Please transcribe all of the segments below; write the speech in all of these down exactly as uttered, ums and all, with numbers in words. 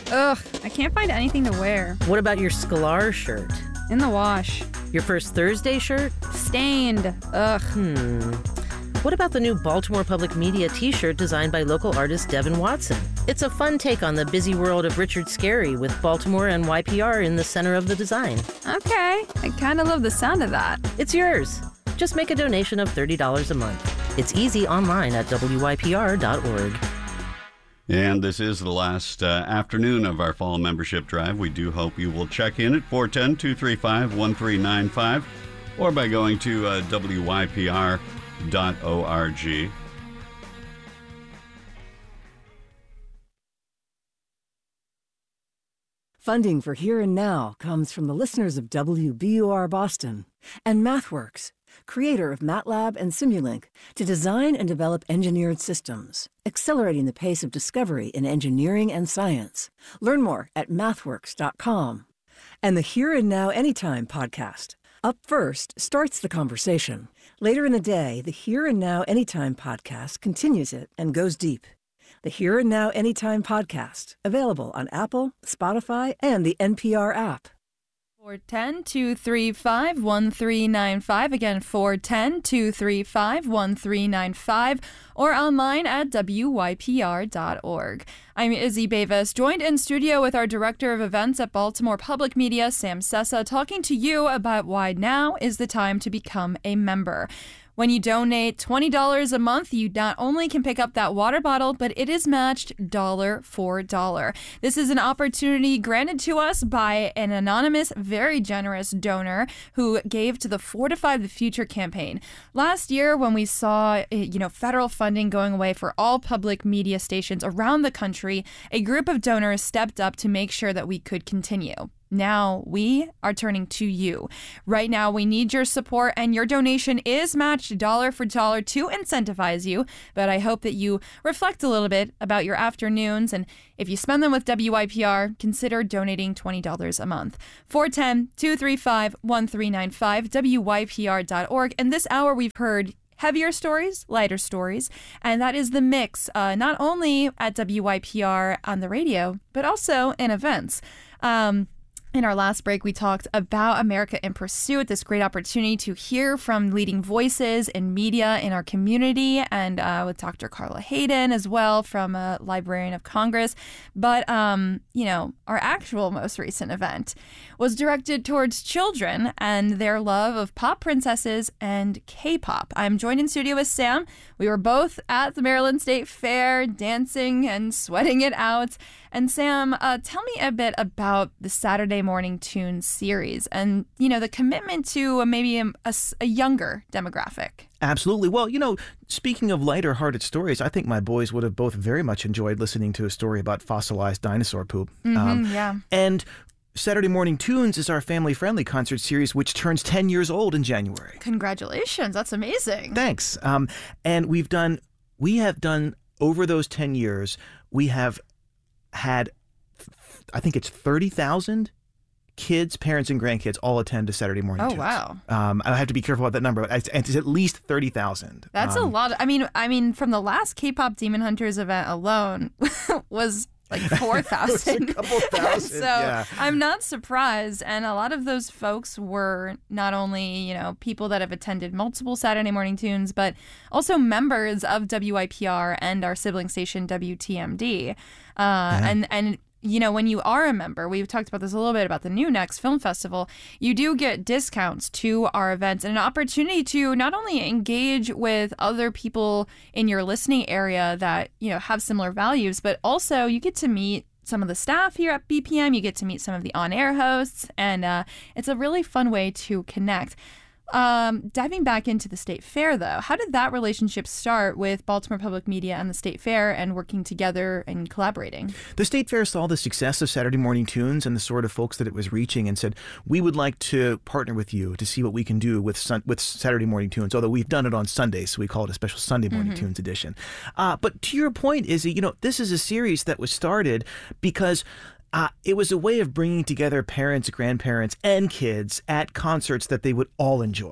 Ugh, I can't find anything to wear. What about your Sklar shirt? In the wash. Your First Thursday shirt? Stained. Ugh. Hmm. What about the new Baltimore Public Media t-shirt designed by local artist Devin Watson? It's a fun take on the busy world of Richard Scarry with Baltimore and Y P R in the center of the design. Okay, I kind of love the sound of that. It's yours. Just make a donation of thirty dollars a month. It's easy online at W Y P R dot org. And this is the last uh, afternoon of our fall membership drive. We do hope you will check in at four one zero, two three five, one three nine five or by going to uh, W Y P R dot org. Funding for Here and Now comes from the listeners of W B U R Boston and MathWorks, creator of MATLAB and Simulink, to design and develop engineered systems, accelerating the pace of discovery in engineering and science. Learn more at mathworks dot com. And the Here and Now Anytime podcast. Up First starts the conversation. Later in the day, the Here and Now Anytime podcast continues it and goes deep. The Here and Now Anytime podcast, available on Apple, Spotify, and the N P R app. four one zero, two three five, one three nine five. Again, four one zero, two three five, one three nine five. Or online at W Y P R dot org. I'm Izzy Bavis, joined in studio with our Director of Events at Baltimore Public Media, Sam Sessa, talking to you about why now is the time to become a member. When you donate twenty dollars a month, you not only can pick up that water bottle, but it is matched dollar for dollar. This is an opportunity granted to us by an anonymous, very generous donor who gave to the Fortify the Future campaign. Last year, when we saw, you know, federal funding going away for all public media stations around the country, a group of donors stepped up to make sure that we could continue. Now we are turning to you. Right now, we need your support, and your donation is matched dollar for dollar to incentivize you. But I hope that you reflect a little bit about your afternoons, and if you spend them with W Y P R, consider donating twenty dollars a month. four one zero, two three five, one three nine five, W Y P R dot org. And this hour, we've heard heavier stories, lighter stories, and that is the mix, uh, not only at W Y P R on the radio, but also in events. Um, In our last break, we talked about America in Pursuit, this great opportunity to hear from leading voices in media in our community, and uh, with Doctor Carla Hayden as well from uh, Librarian of Congress. But, um, you know, our actual most recent event was directed towards children and their love of pop princesses and K-pop. I'm joined in studio with Sam. We were both at the Maryland State Fair dancing and sweating it out. And Sam, uh, tell me a bit about the Saturday Morning Tunes series and, you know, the commitment to maybe a, a, a younger demographic. Absolutely. Well, you know, speaking of lighter-hearted stories, I think my boys would have both very much enjoyed listening to a story about fossilized dinosaur poop. Mm-hmm, um, yeah. And Saturday Morning Tunes is our family-friendly concert series, which turns ten years old in January. Congratulations. That's amazing. Thanks. Um, and we've done, we have done, over those ten years, we have had, I think it's thirty thousand kids, parents, and grandkids all attend to Saturday Morning Oh, Tunes. wow. Um, I have to be careful about that number, but it's, it's at least thirty thousand. That's um, a lot. I mean, I mean, from the last K-pop Demon Hunters event alone was like four thousand. A couple thousand, So yeah. I'm not surprised. And a lot of those folks were not only, you know, people that have attended multiple Saturday Morning Tunes, but also members of W Y P R and our sibling station W T M D. Uh, Yeah. And, and, you know, when you are a member, we've talked about this a little bit about the New Next Film Festival, you do get discounts to our events and an opportunity to not only engage with other people in your listening area that, you know, have similar values, but also you get to meet some of the staff here at B P M. You get to meet some of the on-air hosts, and uh, it's a really fun way to connect. Um, diving back into the State Fair, though, how did that relationship start with Baltimore Public Media and the State Fair and working together and collaborating? The State Fair saw the success of Saturday Morning Tunes and the sort of folks that it was reaching and said, we would like to partner with you to see what we can do with sun- with Saturday Morning Tunes, although we've done it on Sundays, so we call it a special Sunday Morning Mm-hmm. Tunes edition. Uh, but to your point, Izzy, you know, this is a series that was started because Uh, it was a way of bringing together parents, grandparents, and kids at concerts that they would all enjoy.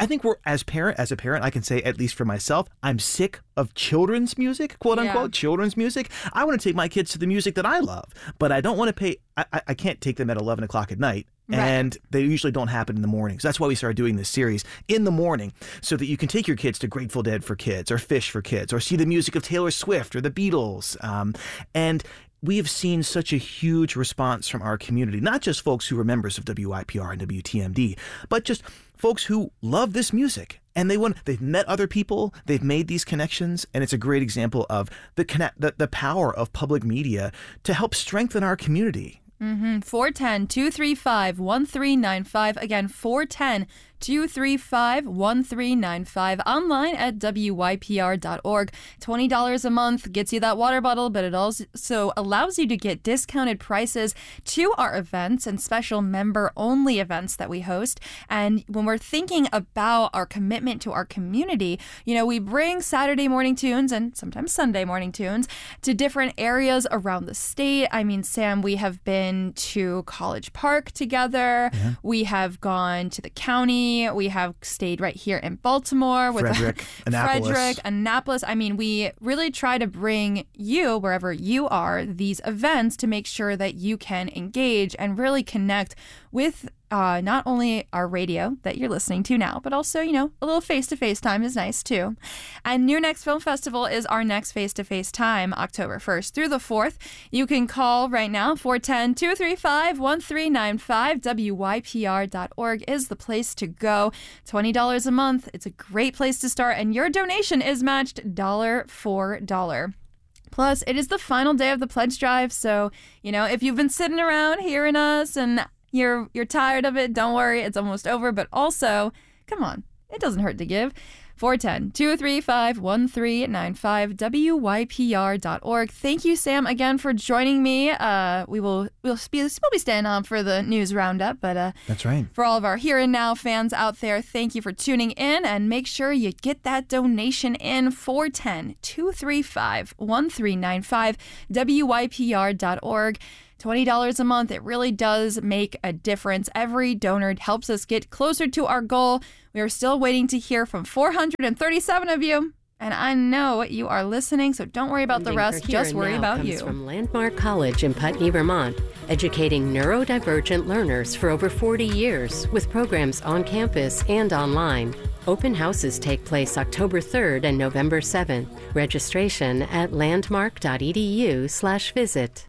I think we're, as parent, as a parent, I can say, at least for myself, I'm sick of children's music, quote unquote, yeah. children's music. I want to take my kids to the music that I love, but I don't want to pay, I, I can't take them at eleven o'clock at night. Right. And they usually don't happen in the morning. So that's why we started doing this series in the morning, so that you can take your kids to Grateful Dead for kids, or Fish for kids, or see the music of Taylor Swift or the Beatles. Um, and we have seen such a huge response from our community, not just folks who are members of W Y P R and W T M D, but just folks who love this music. And they want, they've met other people, they've made these connections, and it's a great example of the connect, the, the power of public media to help strengthen our community. Mm-hmm. four one zero, two three five, one three nine five. Again, four one zero, two three five, one three nine five. Online at W Y P R dot org. twenty dollars a month gets you that water bottle, but it also allows you to get discounted prices to our events and special member-only events that we host. And when we're thinking about our commitment to our community, you know, we bring Saturday morning tunes and sometimes Sunday morning tunes to different areas around the state. I mean, Sam, we have been to College Park together. Yeah. We have gone to the county. We have stayed right here in Baltimore with Frederick, Annapolis. Frederick, Annapolis. I mean, we really try to bring you, wherever you are, these events to make sure that you can engage and really connect with uh, not only our radio that you're listening to now, but also, you know, a little face-to-face time is nice too. And Near Next Film Festival is our next face-to-face time, October first through the fourth. You can call right now, four one zero, two three five, one three nine five. W Y P R dot org is the place to go. twenty dollars a month. It's a great place to start, and your donation is matched dollar for dollar. Plus, it is the final day of the pledge drive, so, you know, if you've been sitting around hearing us and You're you're tired of it, don't worry, it's almost over. But also, come on, it doesn't hurt to give. four one zero, two three five, one three nine five, W Y P R dot org. Thank you, Sam, again for joining me. Uh, we will we'll be, we'll be staying on for the news roundup, but uh, that's right. For all of our Here and Now fans out there, thank you for tuning in, and make sure you get that donation in. Four one zero, two three five, one three nine five, W Y P R dot org. twenty dollars a month. It really does make a difference. Every donor helps us get closer to our goal. We are still waiting to hear from four hundred thirty-seven of you. And I know you are listening, so don't worry about the rest. Just worry about you. Comes from Landmark College in Putney, Vermont, educating neurodivergent learners for over forty years with programs on campus and online. Open houses take place October third and November seventh. Registration at landmark.edu slash visit.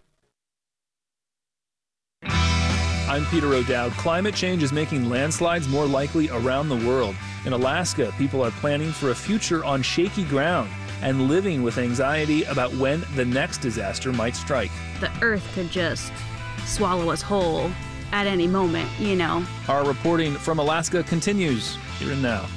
I'm Peter O'Dowd. Climate change is making landslides more likely around the world. In Alaska, people are planning for a future on shaky ground and living with anxiety about when the next disaster might strike. The Earth could just swallow us whole at any moment, you know. Our reporting from Alaska continues here and now.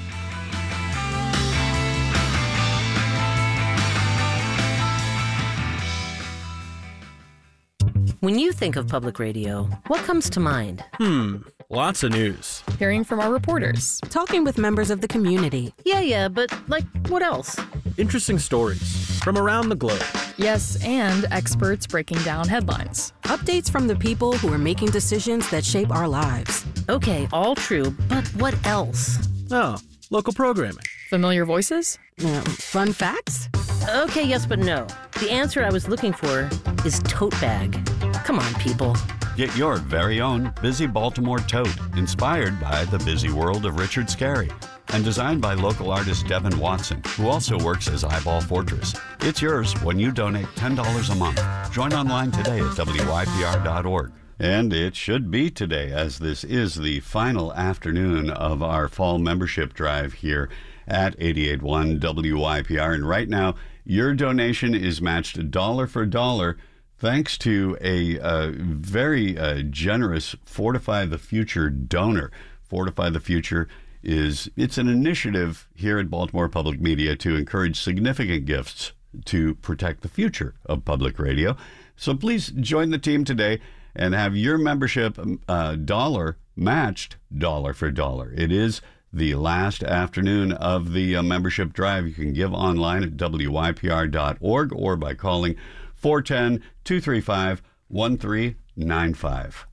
When you think of public radio, what comes to mind? Hmm, lots of news. Hearing from our reporters. Talking with members of the community. Yeah, yeah, but like what else? Interesting stories from around the globe. Yes, and experts breaking down headlines. Updates from the people who are making decisions that shape our lives. Okay, all true, but what else? Oh, local programming. Familiar voices? Uh, fun facts? Okay, yes, but no. The answer I was looking for is tote bag. Come on, people. Get your very own Busy Baltimore tote, inspired by the busy world of Richard Scarry, and designed by local artist Devin Watson, who also works as Eyeball Fortress. It's yours when you donate ten dollars a month. Join online today at W Y P R dot org. And it should be today, as this is the final afternoon of our fall membership drive here at eighty-eight point one W Y P R. And right now, your donation is matched dollar for dollar thanks to a uh, very uh, generous Fortify the Future donor. Fortify the Future is it's an initiative here at Baltimore Public Media to encourage significant gifts to protect the future of public radio. So please join the team today and have your membership uh, dollar matched dollar for dollar. It is the last afternoon of the uh, membership drive. You can give online at W Y P R dot org or by calling four one zero, two three five, one three nine five.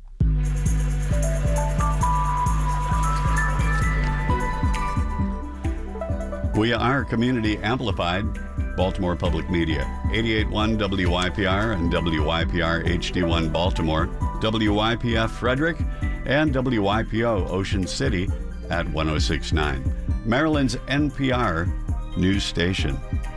We are community amplified, Baltimore Public Media, eighty-eight point one W Y P R and W Y P R H D one Baltimore, W Y P F Frederick, and W Y P O Ocean City at one oh six point nine, Maryland's N P R news station.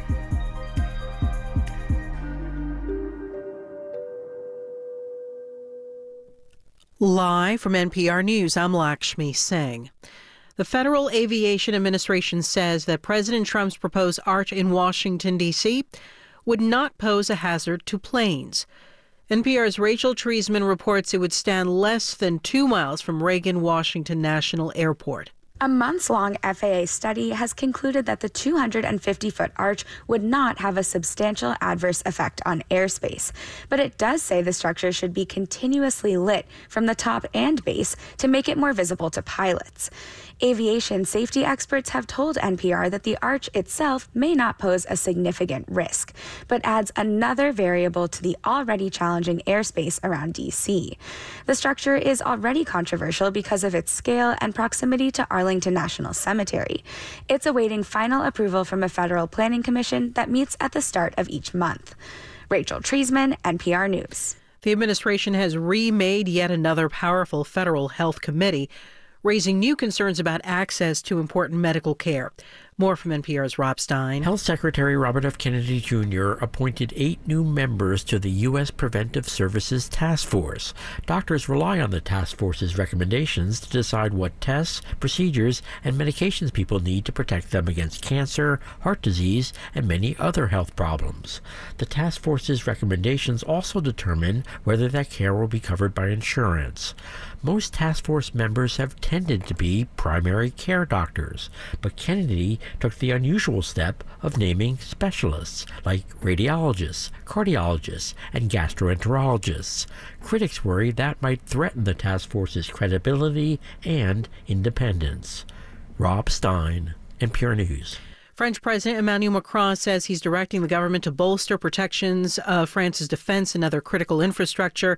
Live from N P R News, I'm Lakshmi Singh. The Federal Aviation Administration says that President Trump's proposed arch in Washington, D C would not pose a hazard to planes. N P R's Rachel Treisman reports it would stand less than two miles from Reagan-Washington National Airport. A months-long F A A study has concluded that the two hundred fifty foot arch would not have a substantial adverse effect on airspace. But it does say the structure should be continuously lit from the top and base to make it more visible to pilots. Aviation safety experts have told N P R that the arch itself may not pose a significant risk, but adds another variable to the already challenging airspace around D C. The structure is already controversial because of its scale and proximity to Arlington National Cemetery. It's awaiting final approval from a federal planning commission that meets at the start of each month. Rachel Treisman, N P R News. The administration has remade yet another powerful federal health committee, raising new concerns about access to important medical care. More from N P R's Rob Stein. Health Secretary Robert F. Kennedy Junior appointed eight new members to the U S Preventive Services Task Force. Doctors rely on the task force's recommendations to decide what tests, procedures, and medications people need to protect them against cancer, heart disease, and many other health problems. The task force's recommendations also determine whether that care will be covered by insurance. Most task force members have tended to be primary care doctors, but Kennedy took the unusual step of naming specialists like radiologists, cardiologists, and gastroenterologists. Critics worry that might threaten the task force's credibility and independence. Rob Stein, N P R News. French President Emmanuel Macron says he's directing the government to bolster protections of France's defense and other critical infrastructure,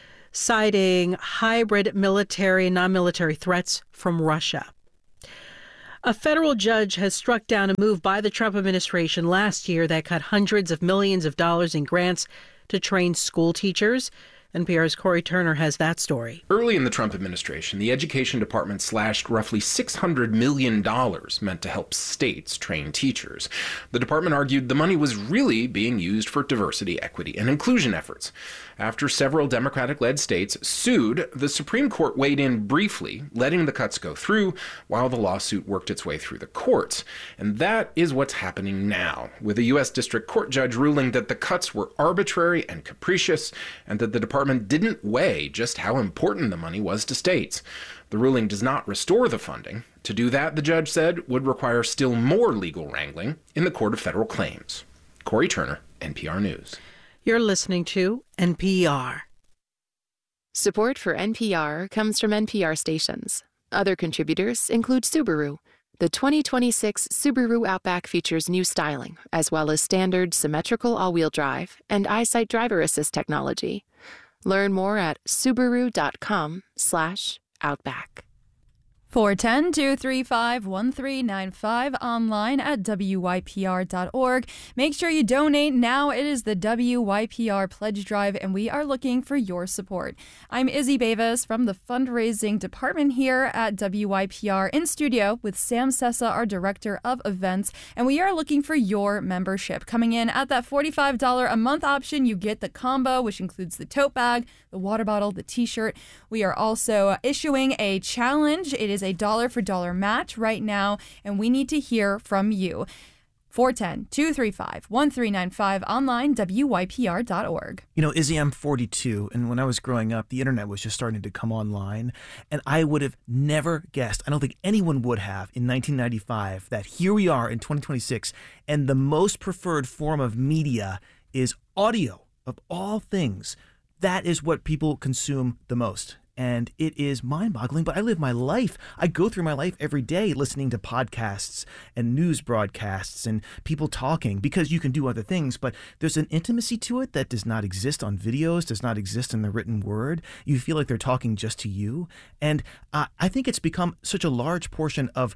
citing hybrid military and non-military threats from Russia. A federal judge has struck down a move by the Trump administration last year that cut hundreds of millions of dollars in grants to train school teachers. N P R's Corey Turner has that story. Early in the Trump administration, the Education Department slashed roughly six hundred million dollars meant to help states train teachers. The department argued the money was really being used for diversity, equity, and inclusion efforts. After several Democratic-led states sued, the Supreme Court weighed in briefly, letting the cuts go through while the lawsuit worked its way through the courts. And that is what's happening now, with a U S District Court judge ruling that the cuts were arbitrary and capricious, and that the department didn't weigh just how important the money was to states. The ruling does not restore the funding. To do that, the judge said, would require still more legal wrangling in the Court of Federal Claims. Corey Turner, N P R News. You're listening to N P R. Support for N P R comes from N P R stations. Other contributors include Subaru. The twenty twenty-six Subaru Outback features new styling, as well as standard symmetrical all-wheel drive and EyeSight driver assist technology. Learn more at subaru.com slash outback. four one zero, two three five, one three nine five, online at W Y P R dot org. Make sure you donate now. It is the W Y P R Pledge Drive, and we are looking for your support. I'm Izzy Bevis from the fundraising department here at W Y P R, in studio with Sam Sessa, our director of events, and we are looking for your membership. Coming in at that forty-five dollars a month option, you get the combo, which includes the tote bag, the water bottle, the t-shirt. We are also issuing a challenge. It is a dollar for dollar match right now, and we need to hear from you. four one zero, two three five, one three nine five, online, W Y P R dot org. You know, Izzy, I'm forty-two, and when I was growing up, the internet was just starting to come online, and I would have never guessed, I don't think anyone would have, in nineteen ninety-five, that here we are in twenty twenty-six, and the most preferred form of media is audio, of all things. That is what people consume the most. And it is mind-boggling, but I live my life. I go through my life every day listening to podcasts and news broadcasts and people talking, because you can do other things, but there's an intimacy to it that does not exist on videos, does not exist in the written word. You feel like they're talking just to you. And uh, I think it's become such a large portion of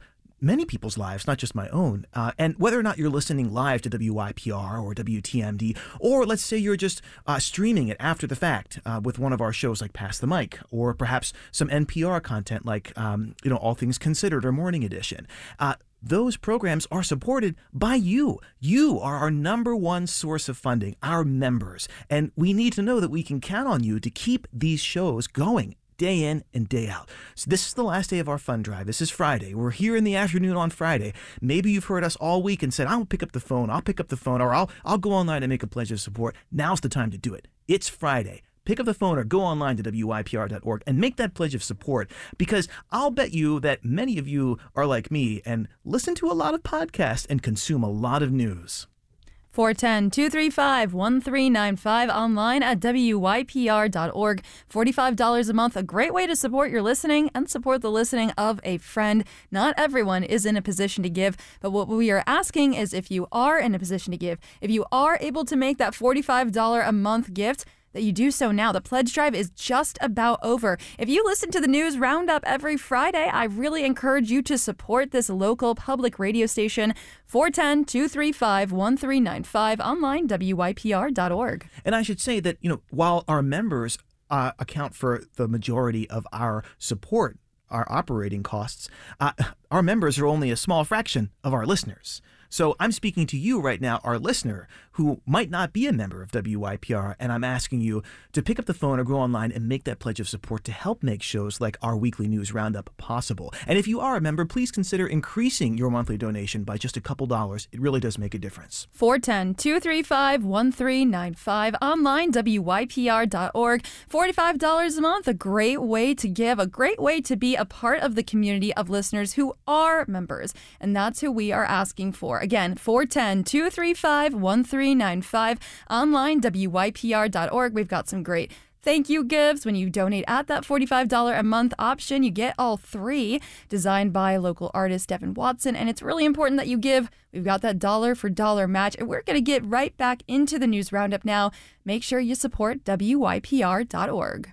many people's lives, not just my own. Uh, and whether or not you're listening live to W Y P R or W T M D, or let's say you're just uh, streaming it after the fact uh, with one of our shows like Pass the Mic, or perhaps some N P R content like um, you know All Things Considered or Morning Edition. Uh, Those programs are supported by you. You are our number one source of funding, our members. And we need to know that we can count on you to keep these shows going day in and day out. So this is the last day of our fund drive. This is Friday. We're here in the afternoon on Friday. Maybe you've heard us all week and said, I'll pick up the phone, I'll pick up the phone, or I'll, I'll go online and make a pledge of support. Now's the time to do it. It's Friday. Pick up the phone or go online to W Y P R dot org and make that pledge of support, because I'll bet you that many of you are like me and listen to a lot of podcasts and consume a lot of news. four one zero, two three five, one three nine five, online at W Y P R dot org. forty-five dollars a month, a great way to support your listening and support the listening of a friend. Not everyone is in a position to give, but what we are asking is if you are in a position to give, if you are able to make that forty-five dollars a month gift, that you do so now. The pledge drive is just about over. If you listen to the news roundup every Friday, I really encourage you to support this local public radio station. four one zero, two three five, one three nine five, online, W Y P R dot org. And I should say that, you know, while our members uh, account for the majority of our support, our operating costs, uh, our members are only a small fraction of our listeners. So I'm speaking to you right now, our listener, who might not be a member of W Y P R, and I'm asking you to pick up the phone or go online and make that pledge of support to help make shows like our weekly news roundup possible. And if you are a member, please consider increasing your monthly donation by just a couple dollars. It really does make a difference. four one zero, two three five, one three nine five, online, W Y P R dot org. forty-five dollars a month, a great way to give, a great way to be a part of the community of listeners who are members. And that's who we are asking for. Again, four one zero, two three five, one three nine five, online, W Y P R dot org. We've got some great thank you gives when you donate at that forty-five dollars a month option. You get all three, designed by local artist Devin Watson, and it's really important that you give. We've got that dollar for dollar match, and we're going to get right back into the news roundup now. Make sure you support W Y P R dot org.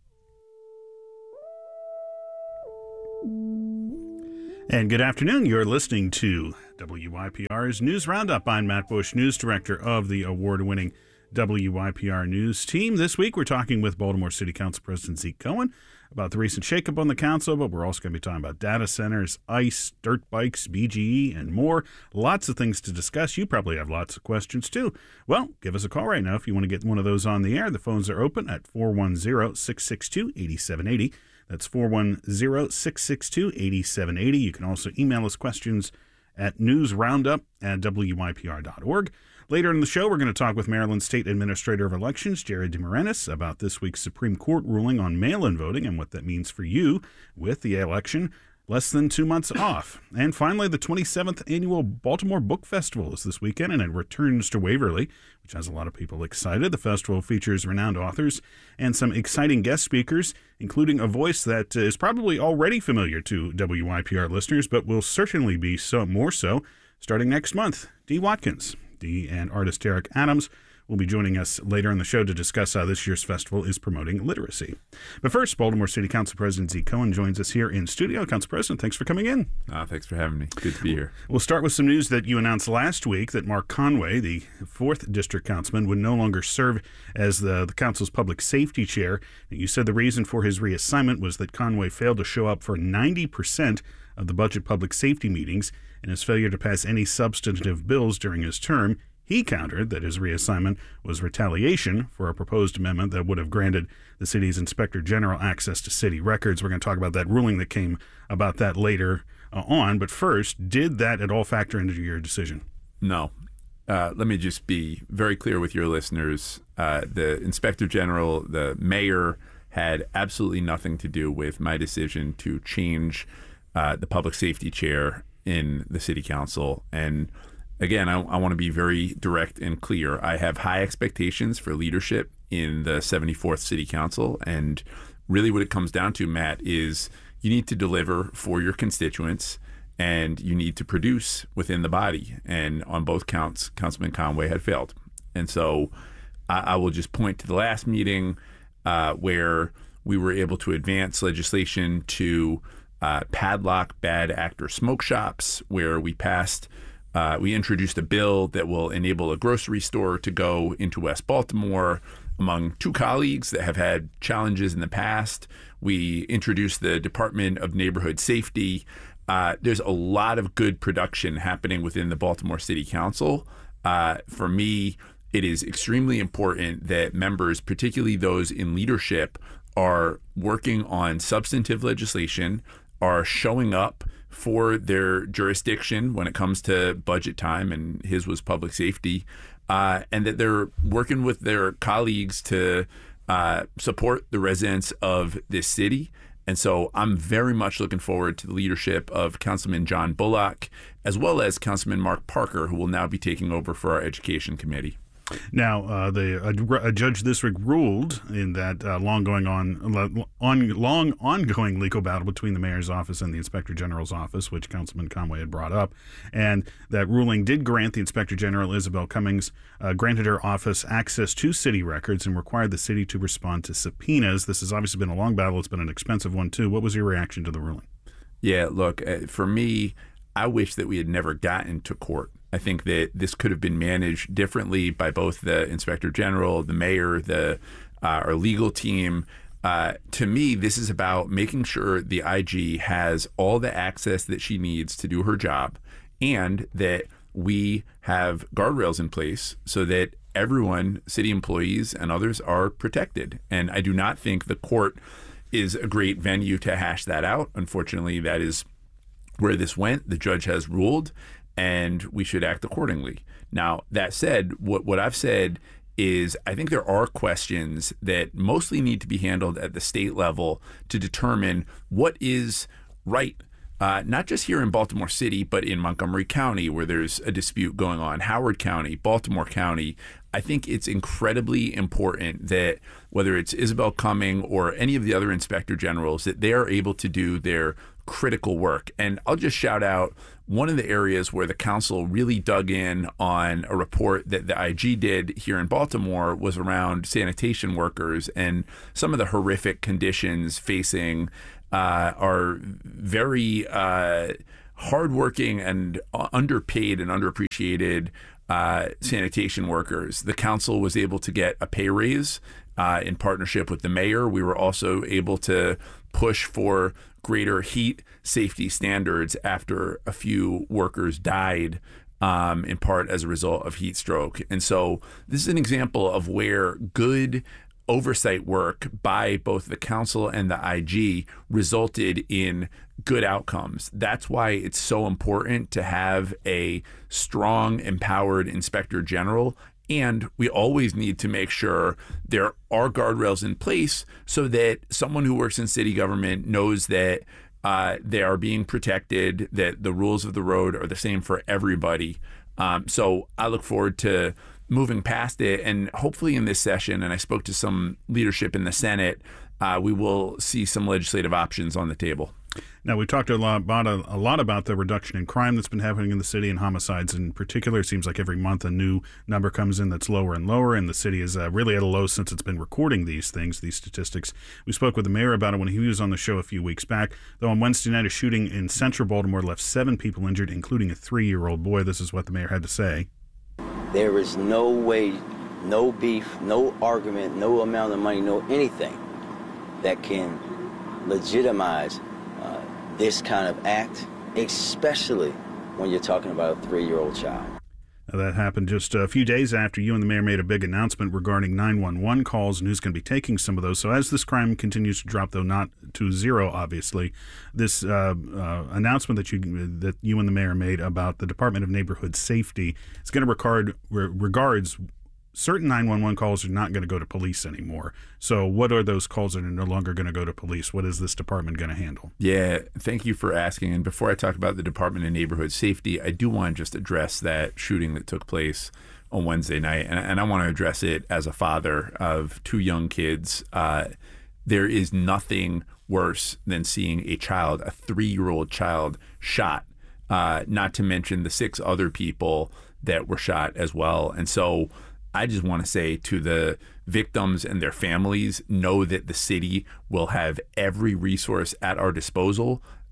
And good afternoon. You're listening to W Y P R's News Roundup. I'm Matt Bush, News Director of the award-winning W Y P R News team. This week, we're talking with Baltimore City Council President Zeke Cohen about the recent shakeup on the council, but we're also going to be talking about data centers, ICE, dirt bikes, B G E, and more. Lots of things to discuss. You probably have lots of questions, too. Well, give us a call right now if you want to get one of those on the air. The phones are open at four one zero, six six two, eight seven eight zero. That's four one zero, six six two, eight seven eight zero. You can also email us questions at newsroundup at W Y P R dot org. Later in the show, we're going to talk with Maryland State Administrator of Elections, Jared DeMarinis, about this week's Supreme Court ruling on mail-in voting and what that means for you with the election less than two months off. And finally, the twenty-seventh Annual Baltimore Book Festival is this weekend, and it returns to Waverly, which has a lot of people excited. The festival features renowned authors and some exciting guest speakers, including a voice that is probably already familiar to W Y P R listeners, but will certainly be so more so starting next month. Dee Watkins. Dee and artist Eric Adams will be joining us later in the show to discuss how this year's festival is promoting literacy. But first, Baltimore City Council President Zeke Cohen joins us here in studio. Council President, thanks for coming in. Uh, thanks for having me. Good to be here. We'll start with some news that you announced last week that Mark Conway, the fourth District Councilman, would no longer serve as the, the Council's Public Safety Chair. You said the reason for his reassignment was that Conway failed to show up for ninety percent of the budget public safety meetings, and his failure to pass any substantive bills during his term. He countered that his reassignment was retaliation for a proposed amendment that would have granted the city's Inspector General access to city records. We're going to talk about that ruling that came about that later uh, on. But first, did that at all factor into your decision? No. Uh, let me just be very clear with your listeners. Uh, the Inspector General, the mayor, had absolutely nothing to do with my decision to change uh, the public safety chair in the city council. And again, I, I want to be very direct and clear. I have high expectations for leadership in the seventy-fourth City Council. And really what it comes down to, Matt, is you need to deliver for your constituents and you need to produce within the body. And on both counts, Councilman Conway had failed. And so I, I will just point to the last meeting uh, where we were able to advance legislation to uh, padlock bad actor smoke shops, where we passed, uh, we introduced a bill that will enable a grocery store to go into West Baltimore. Among two colleagues that have had challenges in the past, we introduced the Department of Neighborhood Safety. Uh, there's a lot of good production happening within the Baltimore City Council. Uh, for me, it is extremely important that members, particularly those in leadership, are working on substantive legislation, are showing up for their jurisdiction when it comes to budget time, and his was public safety, uh, and that they're working with their colleagues to uh, support the residents of this city. And so I'm very much looking forward to the leadership of Councilman John Bullock, as well as Councilman Mark Parker, who will now be taking over for our Education Committee. Now, uh, the a, a judge this week ruled in that uh, long going on, on long ongoing legal battle between the mayor's office and the inspector general's office, which Councilman Conway had brought up, and that ruling did grant the inspector general Isabel Cummings uh, granted her office access to city records and required the city to respond to subpoenas. This has obviously been a long battle. It's been an expensive one too. What was your reaction to the ruling? Yeah, look, uh, for me, I wish that we had never gotten to court. I think that this could have been managed differently by both the inspector general, the mayor, the uh, our legal team. Uh, to me, this is about making sure the I G has all the access that she needs to do her job, and that we have guardrails in place so that everyone, city employees and others, are protected. And I do not think the court is a great venue to hash that out. Unfortunately, that is where this went. The judge has ruled, and we should act accordingly. Now, that said, what, what I've said is I think there are questions that mostly need to be handled at the state level to determine what is right, uh, not just here in Baltimore City, but in Montgomery County, where there's a dispute going on, Howard County, Baltimore County. I think it's incredibly important that whether it's Isabel Cumming or any of the other inspector generals, that they are able to do their critical work. And I'll just shout out one of the areas where the council really dug in on a report that the I G did here in Baltimore was around sanitation workers and some of the horrific conditions facing uh, our very uh, hardworking and underpaid and underappreciated uh, sanitation workers. The council was able to get a pay raise uh, in partnership with the mayor. We were also able to push for greater heat safety standards after a few workers died um, in part as a result of heat stroke. And so this is an example of where good oversight work by both the council and the I G resulted in good outcomes. That's why it's so important to have a strong, empowered inspector general. And we always need to make sure there are guardrails in place so that someone who works in city government knows that uh, they are being protected, that the rules of the road are the same for everybody. Um, so I look forward to moving past it. And hopefully in this session, and I spoke to some leadership in the Senate, uh, we will see some legislative options on the table. Now, we talked a lot about a, a lot about the reduction in crime that's been happening in the city, and homicides in particular. It seems like every month a new number comes in that's lower and lower, and the city is uh, really at a low since it's been recording these things, these statistics. We spoke with the mayor about it when he was on the show a few weeks back. Though on Wednesday night, a shooting in central Baltimore left seven people injured, including a three-year-old boy. This is what the mayor had to say. There is no way, no beef, no argument, no amount of money, no anything that can legitimize uh, this kind of act, especially when you're talking about a three-year-old child. Now, that happened just a few days after you and the mayor made a big announcement regarding nine one one calls, and who's going to be taking some of those. So as this crime continues to drop, though not to zero, obviously, this uh, uh, announcement that you that you and the mayor made about the Department of Neighborhood Safety is going to regard re- regards certain nine one one calls are not going to go to police anymore. So what are those calls that are no longer going to go to police? What is this department going to handle? Yeah, thank you for asking. And before I talk about the Department of Neighborhood Safety, I do want to just address that shooting that took place on Wednesday night. And, and I want to address it as a father of two young kids. Uh, there is nothing worse than seeing a child, a three-year-old child, shot, uh, not to mention the six other people that were shot as well. And so I just want to say to the victims and their families, know that the city will have every resource at our disposal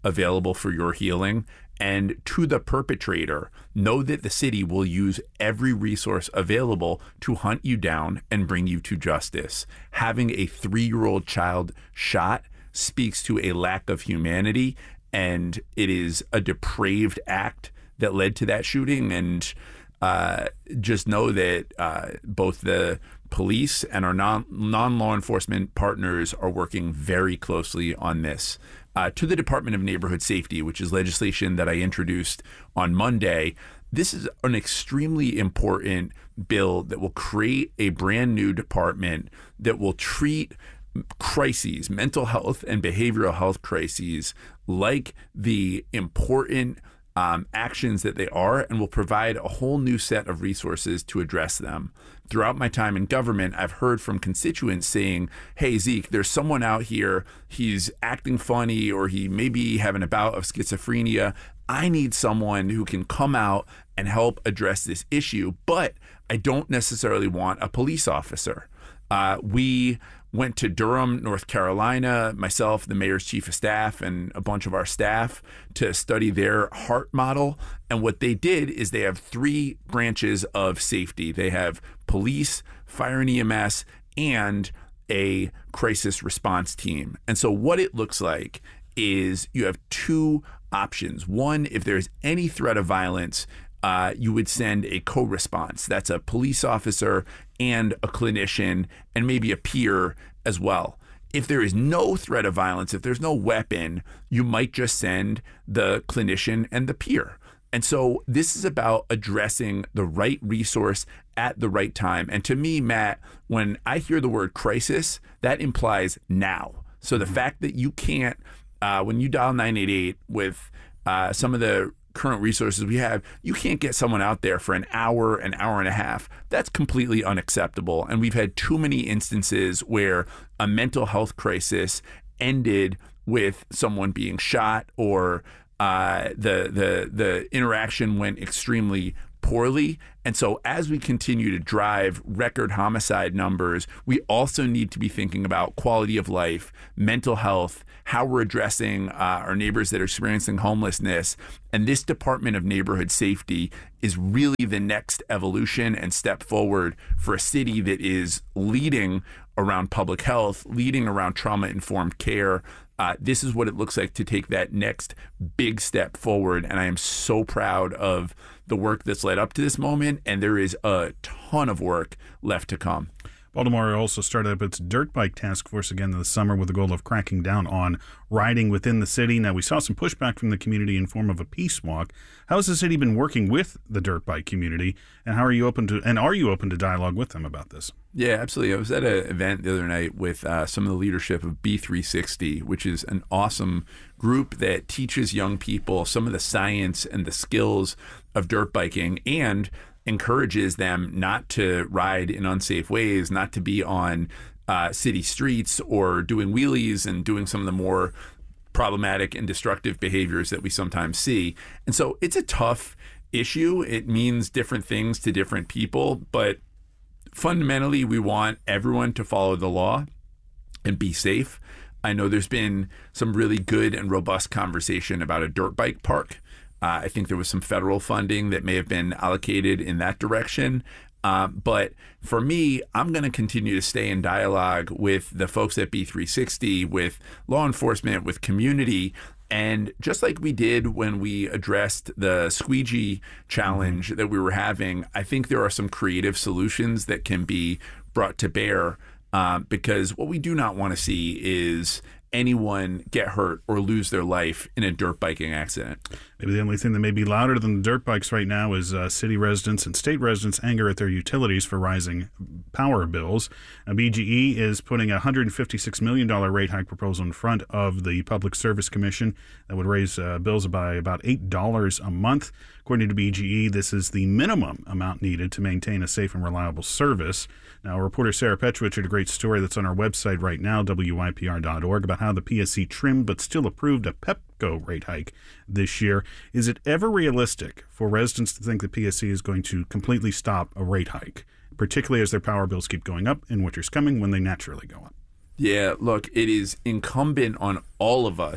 available for your healing. And to the perpetrator, know that the city will use every resource available to hunt you down and bring you to justice. Having a three-year-old child shot speaks to a lack of humanity, and it is a depraved act that led to that shooting. And uh, just know that uh, both the police and our non, non-law enforcement partners are working very closely on this. Uh, to the Department of Neighborhood Safety, which is legislation that I introduced on Monday, this is an extremely important bill that will create a brand new department that will treat crises, mental health and behavioral health crises, like the important um, actions that they are, and will provide a whole new set of resources to address them. Throughout my time in government, I've heard from constituents saying, hey, Zeke, there's someone out here, he's acting funny, or he may be having a bout of schizophrenia. I need someone who can come out and help address this issue, but I don't necessarily want a police officer. Uh, we went to Durham, North Carolina, myself, the mayor's chief of staff, and a bunch of our staff to study their HEART model. And what they did is they have three branches of safety. They have police, fire and E M S, and a crisis response team. And so what it looks like is you have two options. One, if there's any threat of violence, Uh, you would send a co-response. That's a police officer and a clinician and maybe a peer as well. If there is no threat of violence, if there's no weapon, you might just send the clinician and the peer. And so this is about addressing the right resource at the right time. And to me, Matt, when I hear the word crisis, that implies now. So the fact that you can't, uh, when you dial nine eight eight with uh, some of the current resources we have, you can't get someone out there for an hour, an hour and a half. That's completely unacceptable. And we've had too many instances where a mental health crisis ended with someone being shot, or uh, the the the interaction went extremely poorly. And so as we continue to drive record homicide numbers, we also need to be thinking about quality of life, mental health, how we're addressing uh, our neighbors that are experiencing homelessness. And this Department of Neighborhood Safety is really the next evolution and step forward for a city that is leading around public health, leading around trauma-informed care. Uh, this is what it looks like to take that next big step forward. And I am so proud of the work that's led up to this moment. And there is a ton of work left to come. Baltimore also started up its dirt bike task force again this summer with the goal of cracking down on riding within the city. Now, we saw some pushback from the community in form of a peace walk. How has the city been working with the dirt bike community, and how are you open to and are you open to dialogue with them about this? Yeah, absolutely. I was at an event the other night with uh, some of the leadership of B three sixty, which is an awesome group that teaches young people some of the science and the skills of dirt biking, and encourages them not to ride in unsafe ways, not to be on uh, city streets or doing wheelies and doing some of the more problematic and destructive behaviors that we sometimes see. And so it's a tough issue. It means different things to different people, but fundamentally we want everyone to follow the law and be safe. I know there's been some really good and robust conversation about a dirt bike park. Uh, I think there was some federal funding that may have been allocated in that direction. Um, but for me, I'm going to continue to stay in dialogue with the folks at B three sixty, with law enforcement, with community. And just like we did when we addressed the squeegee challenge that we were having, I think there are some creative solutions that can be brought to bear, uh, because what we do not want to see is anyone get hurt or lose their life in a dirt biking accident. Maybe the only thing that may be louder than the dirt bikes right now is uh, city residents and state residents' anger at their utilities for rising power bills. Now, B G E is putting a one hundred fifty-six million dollars rate hike proposal in front of the Public Service Commission that would raise uh, bills by about eight dollars a month. According to B G E, this is the minimum amount needed to maintain a safe and reliable service. Now, reporter Sarah Petrovich had a great story that's on our website right now, W Y P R dot org, about how the P S C trimmed but still approved a Pepco rate hike this year. Is it ever realistic for residents to think the P S C is going to completely stop a rate hike, particularly as their power bills keep going up and winter's coming when they naturally go up? Yeah, look, it is incumbent on all of us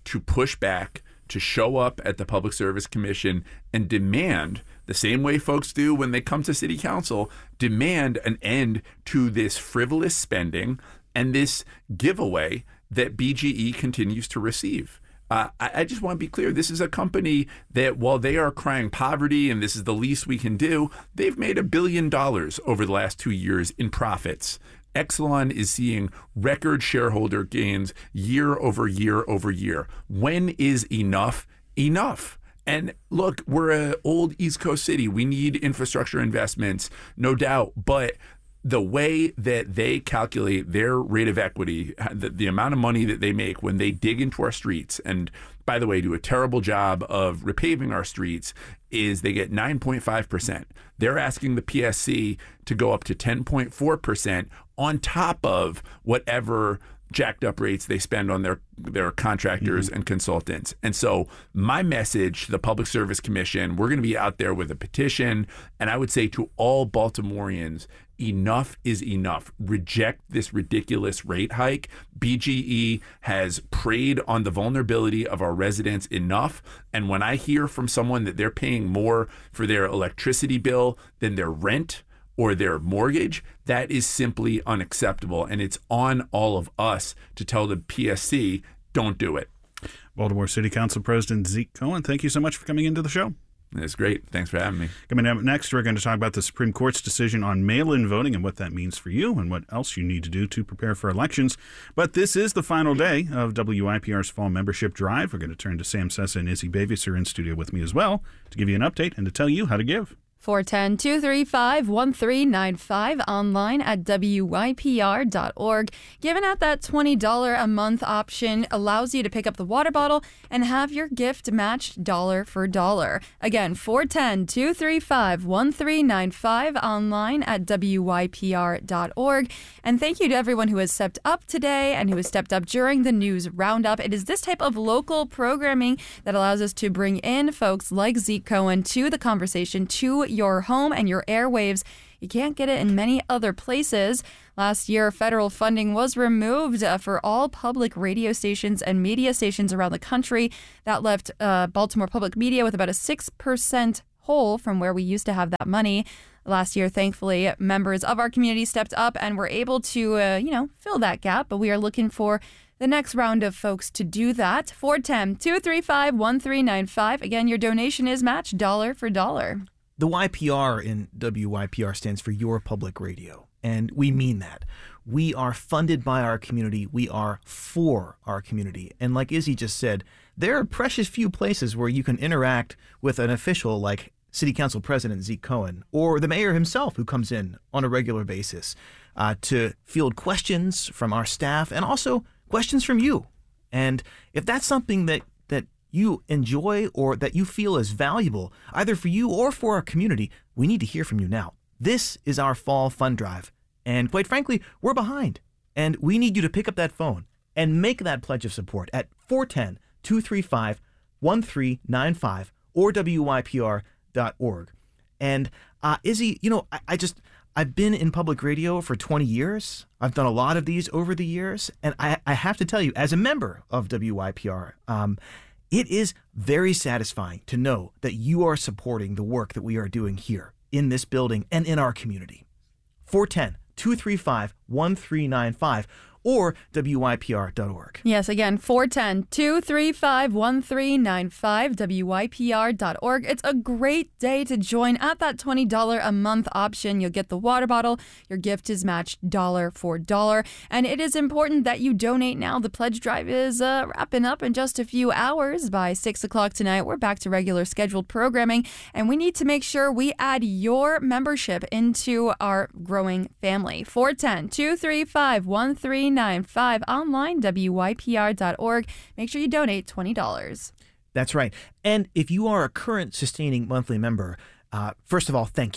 to push back, to show up at the Public Service Commission and demand, the same way folks do when they come to City Council, demand an end to this frivolous spending and this giveaway that B G E continues to receive. Uh, I, I just want to be clear. This is a company that, while they are crying poverty and this is the least we can do, they've made a billion dollars over the last two years in profits. Exelon is seeing record shareholder gains year over year over year. When is enough enough? And look, we're an old East Coast city. We need infrastructure investments, no doubt. But the way that they calculate their rate of equity, the, the amount of money that they make when they dig into our streets, and by the way, do a terrible job of repaving our streets, is they get nine point five percent. They're asking the P S C to go up to ten point four percent on top of whatever jacked up rates they spend on their their contractors mm-hmm. and consultants. And so my message to the Public Service Commission, we're going to be out there with a petition, and I would say to all Baltimoreans, enough is enough. Reject this ridiculous rate hike. B G E has preyed on the vulnerability of our residents enough. And when I hear from someone that they're paying more for their electricity bill than their rent or their mortgage, that is simply unacceptable. And it's on all of us to tell the P S C, don't do it. Baltimore City Council President Zeke Cohen, thank you so much for coming into the show. That's great. Thanks for having me. Coming up next, we're going to talk about the Supreme Court's decision on mail-in voting and what that means for you and what else you need to do to prepare for elections. But this is the final day of W I P R's Fall Membership Drive. We're going to turn to Sam Sessa and Izzy Bavis, who are in studio with me as well, to give you an update and to tell you how to give. four one zero, two three five, one three nine five, online at W Y P R dot org. Giving out that twenty dollars a month option allows you to pick up the water bottle and have your gift matched dollar for dollar. Again, four one zero, two three five, one three nine five, online at W Y P R dot org. And thank you to everyone who has stepped up today and who has stepped up during the news roundup. It is this type of local programming that allows us to bring in folks like Zeke Cohen to the conversation, to your home and your airwaves. You can't get it in many other places. Last year, federal funding was removed uh, for all public radio stations and media stations around the country. That left uh, Baltimore Public Media with about a six percent hole from where we used to have that money. Last year, thankfully, members of our community stepped up and were able to, uh, you know, fill that gap. But we are looking for the next round of folks to do that. four one zero, two three five, one three nine five. Again, your donation is matched dollar for dollar. The Y P R in W Y P R stands for Your Public Radio, and we mean that. We are funded by our community. We are for our community. And like Izzy just said, there are precious few places where you can interact with an official like City Council President Zeke Cohen or the mayor himself, who comes in on a regular basis uh, to field questions from our staff and also questions from you. And if that's something that that you enjoy or that you feel is valuable, either for you or for our community, we need to hear from you now. This is our fall fund drive. And quite frankly, we're behind. And we need you to pick up that phone and make that pledge of support at four one zero, two three five, one three nine five or W Y P R dot org. And uh, Izzy, you know, I, I just, I've been in public radio for twenty years. I've done a lot of these over the years. And I, I have to tell you, as a member of W Y P R, um, it is very satisfying to know that you are supporting the work that we are doing here in this building and in our community. four one zero, two three five, one three nine five or W Y P R dot org. Yes, again, four one zero, two three five, one three nine five, W Y P R dot org. It's a great day to join at that twenty dollars a month option. You'll get the water bottle. Your gift is matched dollar for dollar. And it is important that you donate now. The pledge drive is uh, wrapping up in just a few hours. By six o'clock tonight, we're back to regular scheduled programming. And we need to make sure we add your membership into our growing family. four one zero, two three five, one three nine five, online, W Y P R dot org. Make sure you donate twenty dollars. That's right. And if you are a current sustaining monthly member, uh, first of all, thank you.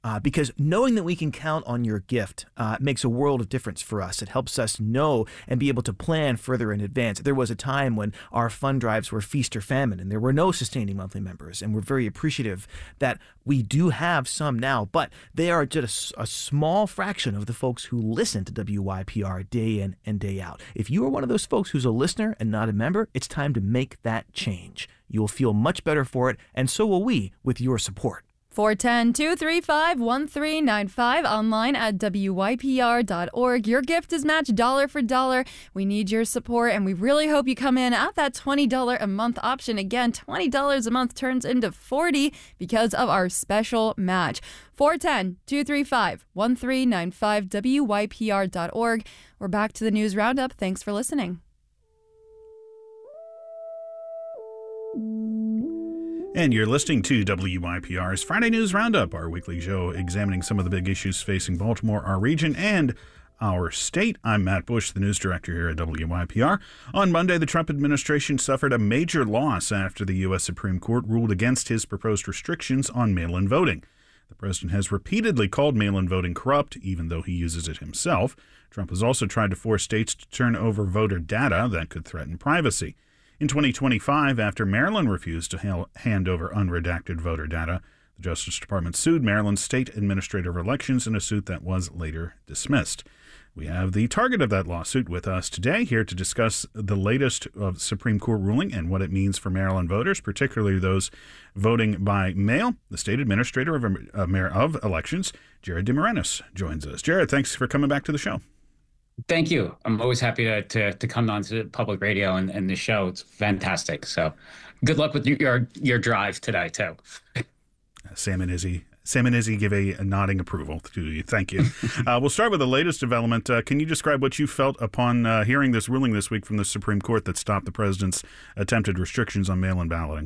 Uh, because knowing that we can count on your gift uh, makes a world of difference for us. It helps us know and be able to plan further in advance. There was a time when our fund drives were feast or famine, and there were no sustaining monthly members, and we're very appreciative that we do have some now, but they are just a, a small fraction of the folks who listen to W Y P R day in and day out. If you are one of those folks who's a listener and not a member, it's time to make that change. You'll feel much better for it, and so will we with your support. four one zero, two three five, one three nine five, online at W Y P R dot org. Your gift is matched dollar for dollar. We need your support, and we really hope you come in at that twenty dollars a month option. Again, twenty dollars a month turns into forty dollars because of our special match. four one zero, two three five, one three nine five, W Y P R dot org. We're back to the News Roundup. Thanks for listening. And you're listening to W Y P R's Friday News Roundup, our weekly show examining some of the big issues facing Baltimore, our region, and our state. I'm Matt Bush, the news director here at W Y P R. On Monday, the Trump administration suffered a major loss after the U S Supreme Court ruled against his proposed restrictions on mail-in voting. The president has repeatedly called mail-in voting corrupt, even though he uses it himself. Trump has also tried to force states to turn over voter data that could threaten privacy. In twenty twenty-five, after Maryland refused to hand over unredacted voter data, the Justice Department sued Maryland's state administrator of elections in a suit that was later dismissed. We have the target of that lawsuit with us today, here to discuss the latest of Supreme Court ruling and what it means for Maryland voters, particularly those voting by mail. The state administrator of, uh, of elections, Jared DeMarinis, joins us. Jared, thanks for coming back to the show. Thank you. I'm always happy to to, to come on to public radio and, and the show. It's fantastic. So good luck with your your drive today, too. Sam and Izzy. Sam and Izzy give a, a nodding approval to you. Thank you. uh, we'll start with the latest development. Uh, can you describe what you felt upon uh, hearing this ruling this week from the Supreme Court that stopped the president's attempted restrictions on mail-in balloting?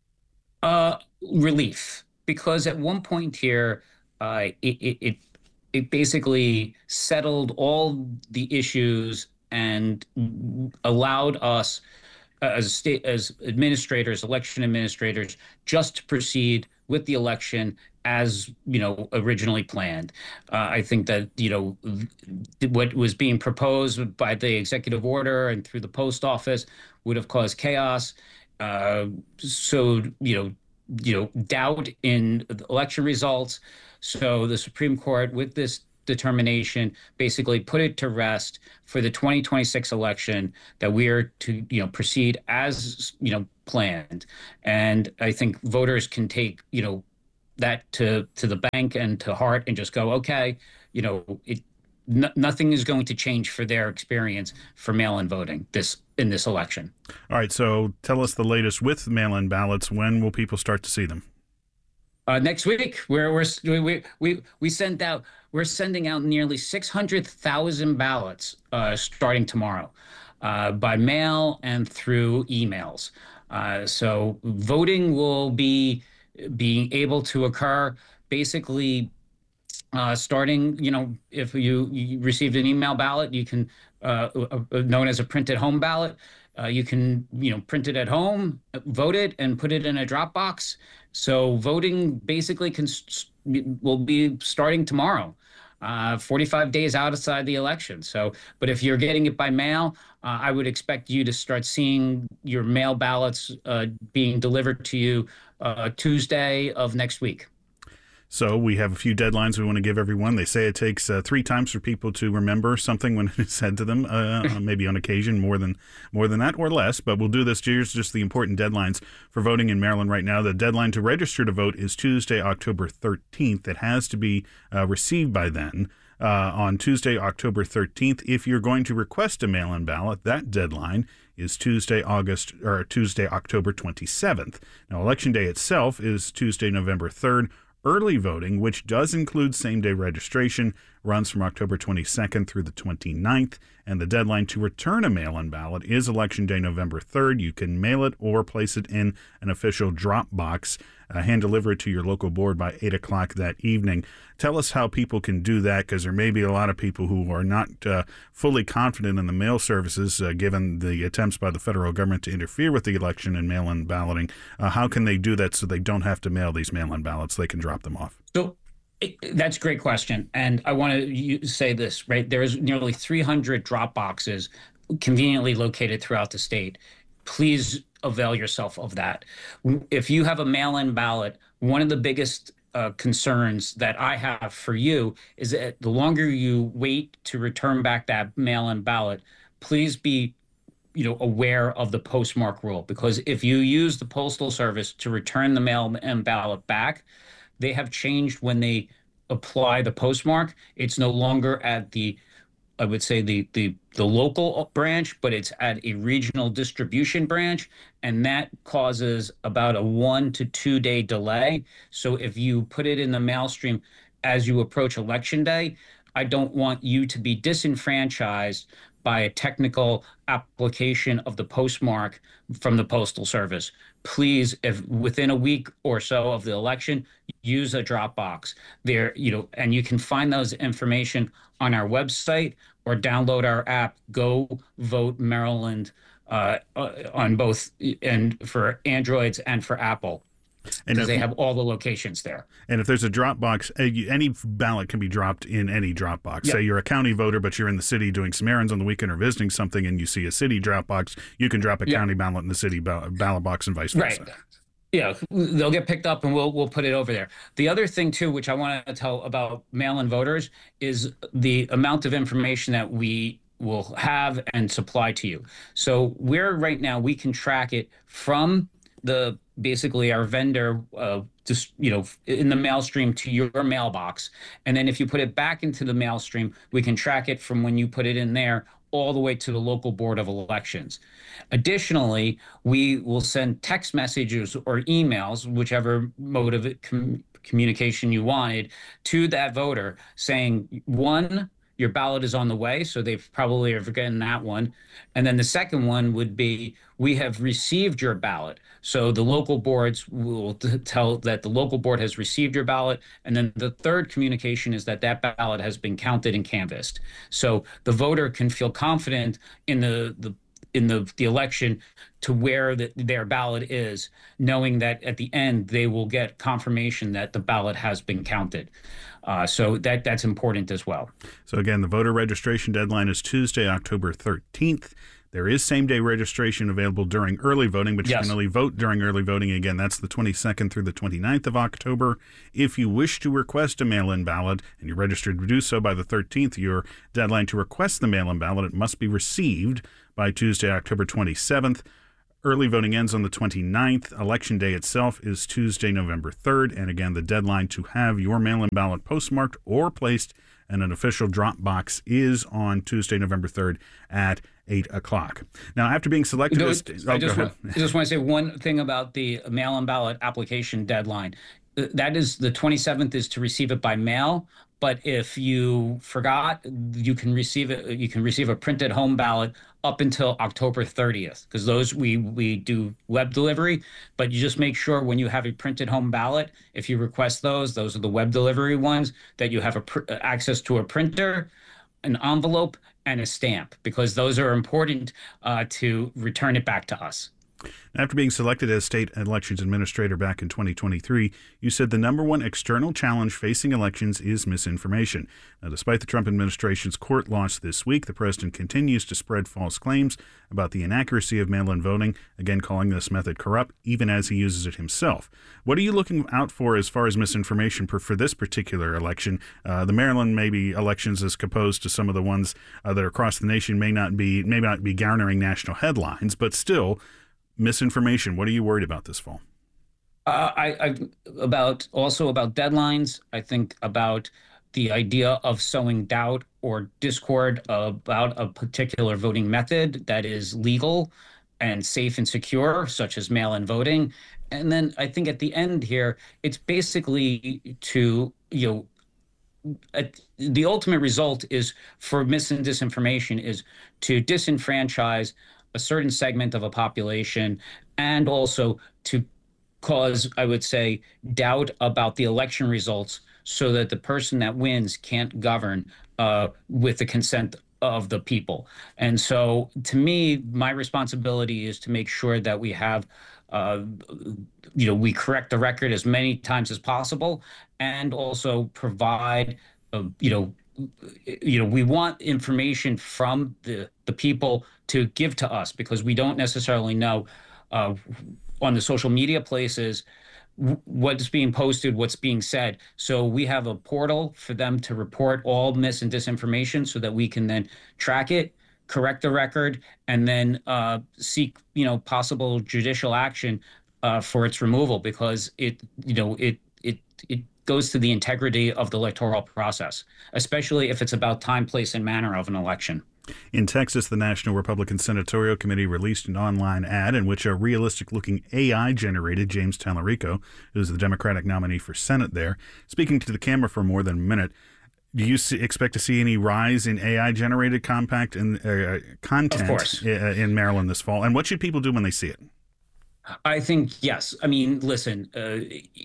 Uh, relief, because at one point here, uh, it, it, it It basically settled all the issues and allowed us uh, as state, as administrators, election administrators, just to proceed with the election as, you know, originally planned. Uh, I think that, you know, what was being proposed by the executive order and through the post office would have caused chaos. Uh, so, you know, you know, doubt in the election results. So the Supreme Court, with this determination, basically put it to rest for the twenty twenty-six election, that we are to, you know, proceed as, you know, planned. And I think voters can take, you know, that to to the bank and to heart and just go, okay, you know, it n- nothing is going to change for their experience for mail-in voting this in this election. All right. So tell us the latest with mail-in ballots. When will people start to see them? Uh, next week, we're, we're, we we we sent out we're sending out nearly six hundred thousand ballots uh, starting tomorrow, uh, by mail and through emails. Uh, so voting will be being able to occur basically uh, starting. You know, if you, you received an email ballot, you can uh, uh, known as a printed home ballot. Uh, you can, you know, print it at home, vote it, and put it in a drop box. So voting basically can, will be starting tomorrow, uh, forty-five days outside the election. So, but if you're getting it by mail, uh, I would expect you to start seeing your mail ballots uh, being delivered to you uh, Tuesday of next week. So we have a few deadlines we want to give everyone. They say it takes uh, three times for people to remember something when it's said to them, uh, maybe on occasion more than more than that or less. But we'll do this. Here's just the important deadlines for voting in Maryland right now. The deadline to register to vote is Tuesday, October thirteenth. It has to be uh, received by then. Uh, on Tuesday, October thirteenth. If you're going to request a mail-in ballot, that deadline is Tuesday, August or Tuesday, October twenty-seventh. Now, Election Day itself is Tuesday, November third. Early voting, which does include same-day registration, runs from October twenty-second through the twenty-ninth, and the deadline to return a mail-in ballot is Election Day, November third. You can mail it or place it in an official drop box, uh, hand-deliver it to your local board by eight o'clock that evening. Tell us how people can do that, because there may be a lot of people who are not uh, fully confident in the mail services, uh, given the attempts by the federal government to interfere with the election and mail-in balloting. Uh, how can they do that so they don't have to mail these mail-in ballots? They can drop them off. So That's a great question. And I want to say this, right? There's nearly three hundred drop boxes conveniently located throughout the state. Please avail yourself of that. If you have a mail-in ballot, one of the biggest uh, concerns that I have for you is that the longer you wait to return back that mail-in ballot, please be you know, aware of the postmark rule, because if you use the Postal Service to return the mail-in ballot back, they have changed when they apply the postmark. It's no longer at the, I would say the the the local branch, but it's at a regional distribution branch, and that causes about a one to two day delay. So if you put it in the mail stream as you approach election day, I don't want you to be disenfranchised by a technical application of the postmark from the Postal Service. Please, if within a week or so of the election, use a drop box there, you know, and you can find those information on our website or download our app, Go Vote Maryland, uh, on both and for Androids and for Apple. And because if, they have all the locations there. And if there's a drop box, any ballot can be dropped in any drop box. Yep. Say you're a county voter, but you're in the city doing some errands on the weekend or visiting something, and you see a city drop box, you can drop a Yep. county ballot in the city ballot box and vice versa. Right. Yeah, they'll get picked up and we'll we'll put it over there. The other thing too, which I want to tell about mail-in voters, is the amount of information that we will have and supply to you. So we're right now, we can track it from the basically our vendor, uh, just you know, in the mail stream to your mailbox, and then if you put it back into the mail stream, we can track it from when you put it in there all the way to the local board of elections. Additionally, we will send text messages or emails, whichever mode of it, com- communication you wanted, to that voter saying, one, your ballot is on the way, so they've probably are forgotten that one. And then the second one would be, we have received your ballot. So the local boards will t- tell that the local board has received your ballot. And then the third communication is that that ballot has been counted and canvassed. So the voter can feel confident in the, the in the, the election to where the, their ballot is, knowing that at the end they will get confirmation that the ballot has been counted. Uh, so that that's important as well. So again, the voter registration deadline is Tuesday, October thirteenth. There is same-day registration available during early voting, but you Yes. can only vote during early voting. Again, that's the twenty-second through the twenty-ninth of October. If you wish to request a mail-in ballot, and you're registered to do so by the thirteenth, your deadline to request the mail-in ballot, it must be received by Tuesday, October twenty-seventh. Early voting ends on the twenty-ninth. Election day itself is Tuesday, November third. And again, the deadline to have your mail-in ballot postmarked or placed in an official drop box is on Tuesday, November third at eight o'clock. Now, after being selected No, as... I oh, just, go want, ahead. I just want to say one thing about the mail-in ballot application deadline. Uh, That is, the twenty-seventh is to receive it by mail. But if you forgot, you can receive it. You can receive a printed home ballot up until October thirtieth, because those we we do web delivery. But you just make sure when you have a printed home ballot, if you request those, those are the web delivery ones, that you have a pr- access to a printer, an envelope, and a stamp, because those are important uh, to return it back to us. After being selected as state elections administrator back in twenty twenty-three, you said the number one external challenge facing elections is misinformation. Now, despite the Trump administration's court loss this week, the president continues to spread false claims about the inaccuracy of mail-in voting, again calling this method corrupt, even as he uses it himself. What are you looking out for as far as misinformation for, for this particular election? Uh, the Maryland maybe elections, as opposed to some of the ones uh, that are across the nation, may not be may not be garnering national headlines, but still. Misinformation. What are you worried about this fall? Uh, I, I about also about deadlines. I think about the idea of sowing doubt or discord about a particular voting method that is legal and safe and secure, such as mail-in voting. And then I think at the end here, it's basically to, you know, At the ultimate result is for mis and disinformation is to disenfranchise a certain segment of a population, and also to cause, I would say, doubt about the election results, so that the person that wins can't govern uh, with the consent of the people. And so to me, my responsibility is to make sure that we have uh, you know, we correct the record as many times as possible, and also provide, uh, you know, you know, we want information from the, the people to give to us, because we don't necessarily know uh, on the social media places what's being posted, what's being said. So we have a portal for them to report all mis and disinformation so that we can then track it, correct the record, and then uh, seek, you know, possible judicial action uh, for its removal, because it, you know, it, it, it goes to the integrity of the electoral process, especially if it's about time, place, and manner of an election. In Texas, the National Republican Senatorial Committee released an online ad in which a realistic-looking A I-generated James Tallarico, who's the Democratic nominee for Senate there, speaking to the camera for more than a minute. Do you see, expect to see any rise in A I-generated compact and uh, content in Maryland this fall? And what should people do when they see it? I think, yes. I mean, listen, uh,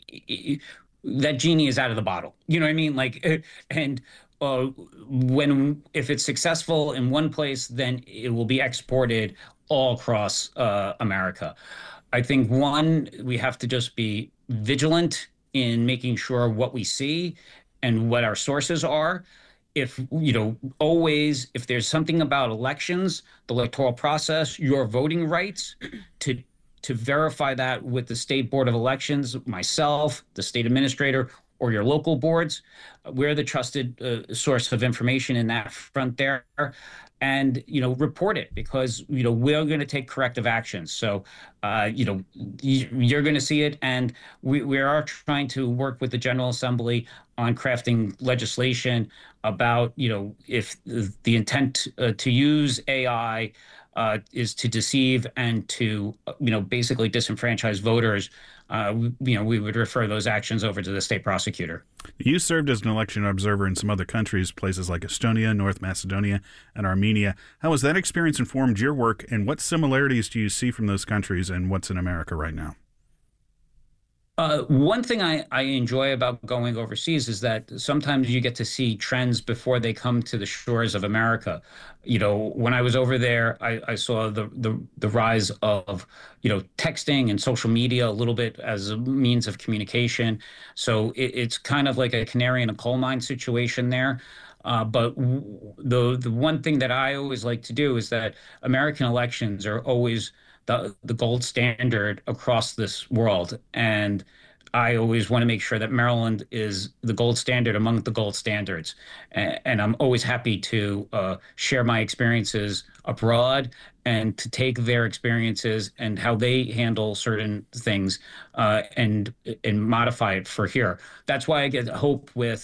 that genie is out of the bottle. You know what I mean? Like, and uh, when if it's successful in one place, then it will be exported all across uh, America. I think, one, we have to just be vigilant in making sure what we see and what our sources are. If, you know, always, if there's something about elections, the electoral process, your voting rights, to to verify that with the State Board of Elections, myself, the state administrator, or your local boards. We're the trusted uh, source of information in that front there. And, you know, report it, because, you know, we're going to take corrective actions. So, uh, you know, you're going to see it. And we, we are trying to work with the General Assembly on crafting legislation about, you know, if the intent uh, to use A I uh, is to deceive and to, you know, basically disenfranchise voters, uh, you know, we would refer those actions over to the state prosecutor. You served as an election observer in some other countries, places like Estonia, North Macedonia, and Armenia. How has that experience informed your work, and what similarities do you see from those countries and what's in America right now? Uh, one thing I, I enjoy about going overseas is that sometimes you get to see trends before they come to the shores of America. You know, when I was over there, I, I saw the, the the rise of, you know, texting and social media a little bit as a means of communication. So it, it's kind of like a canary in a coal mine situation there. Uh, but w- the the one thing that I always like to do is that American elections are always the the gold standard across this world, and I always want to make sure that Maryland is the gold standard among the gold standards. And, and I'm always happy to uh, share my experiences abroad and to take their experiences and how they handle certain things uh, and and modify it for here. That's why I get hope with